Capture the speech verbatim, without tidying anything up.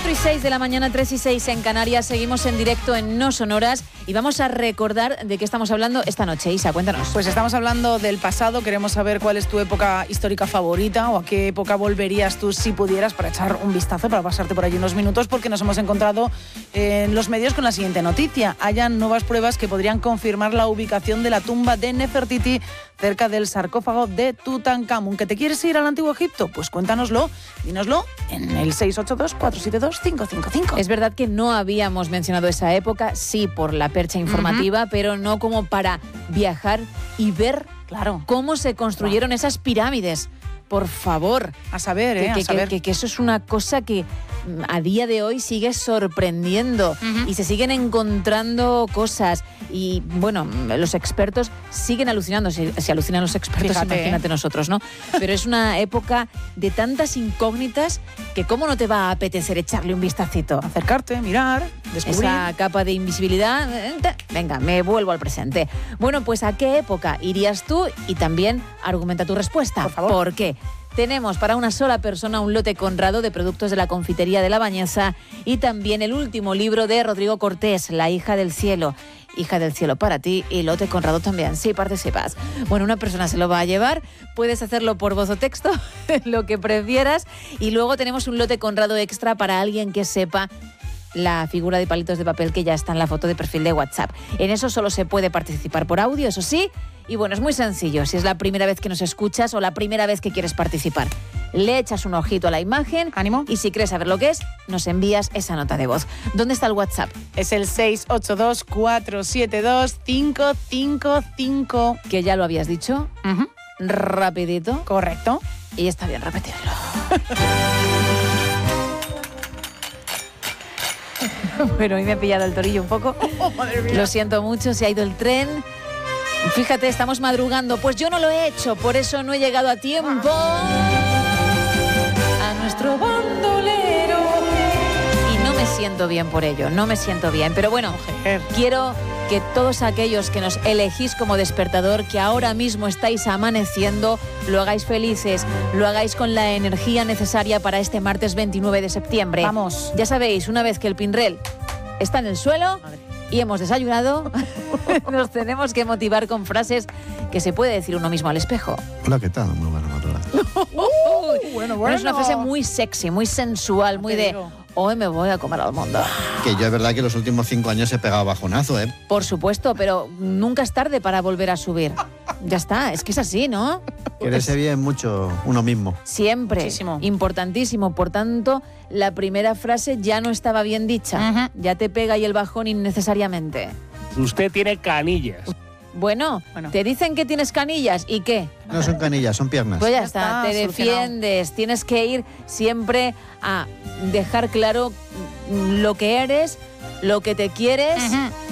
cuatro y seis de la mañana, tres y seis en Canarias. Seguimos en directo en No Sonoras y vamos a recordar de qué estamos hablando esta noche. Isa, cuéntanos. Pues estamos hablando del pasado. Queremos saber cuál es tu época histórica favorita o a qué época volverías tú si pudieras para echar un vistazo, para pasarte por allí unos minutos, porque nos hemos encontrado en los medios con la siguiente noticia. Hayan nuevas pruebas que podrían confirmar la ubicación de la tumba de Nefertiti cerca del sarcófago de Tutankamón. ¿Que te quieres ir al Antiguo Egipto? Pues cuéntanoslo, dínoslo en el seis ocho dos, cuatro siete dos, cinco cinco cinco. Es verdad que no habíamos mencionado esa época, sí por la percha informativa, uh-huh. pero no como para viajar y ver claro. cómo se construyeron claro. esas pirámides. Por favor. A saber, ¿eh? Que, A que, saber. Que, que, que eso es una cosa que a día de hoy sigue sorprendiendo uh-huh. y se siguen encontrando cosas y, bueno, los expertos siguen alucinando. Si, si alucinan los expertos, Fíjate, imagínate ¿eh? nosotros, ¿no? Pero es una época de tantas incógnitas que cómo no te va a apetecer echarle un vistacito. Acercarte, mirar, descubrir. Esa capa de invisibilidad. Venga, me vuelvo al presente. Bueno, pues ¿a qué época irías tú? Y también argumenta tu respuesta. Por favor. ¿Por qué? Tenemos para una sola persona un lote Conrado de productos de la confitería de La Bañeza y también el último libro de Rodrigo Cortés, La hija del cielo. Hija del cielo para ti y lote Conrado también, sí participas. Bueno, una persona se lo va a llevar, puedes hacerlo por voz o texto, lo que prefieras. Y luego tenemos un lote Conrado extra para alguien que sepa la figura de palitos de papel que ya está en la foto de perfil de WhatsApp. En eso solo se puede participar por audio, eso sí. Y bueno, es muy sencillo. Si es la primera vez que nos escuchas o la primera vez que quieres participar, le echas un ojito a la imagen. Ánimo. Y si quieres saber lo que es, nos envías esa nota de voz. ¿Dónde está el WhatsApp? Es el seis ocho dos, cuatro siete dos, cinco cinco cinco. Que ya lo habías dicho. Uh-huh. Rapidito. Correcto. Y está bien repetirlo. Bueno, hoy me ha pillado el torillo un poco. Oh, madre mía. Lo siento mucho, se ha ido el tren. Fíjate, estamos madrugando. Pues yo no lo he hecho, por eso no he llegado a tiempo a nuestro bandolero. Y no me siento bien por ello, no me siento bien. Pero bueno, Mujer. quiero que todos aquellos que nos elegís como despertador, que ahora mismo estáis amaneciendo, lo hagáis felices, lo hagáis con la energía necesaria para este martes veintinueve de septiembre. Vamos. Ya sabéis, una vez que el Pinrel está en el suelo y hemos desayunado, nos tenemos que motivar con frases que se puede decir uno mismo al espejo. Hola, ¿qué tal? Muy buena madrugada. Uh, bueno, bueno. Es una frase muy sexy, muy sensual, muy de hoy me voy a comer al mundo. Que yo es verdad que los últimos cinco años he pegado bajonazo, ¿eh? Por supuesto, pero nunca es tarde para volver a subir. Ya está, es que es así, ¿no? Quererse bien mucho uno mismo. Siempre. Muchísimo. Importantísimo. Por tanto, la primera frase ya no estaba bien dicha. Uh-huh. Ya te pega ahí el bajón innecesariamente. Usted tiene canillas. Bueno, Bueno, te dicen que tienes canillas, ¿y qué? No son canillas, son piernas. Pues ya, Ya está, está, te solucionado. defiendes. Tienes que ir siempre a dejar claro lo que eres, lo que te quieres, uh-huh.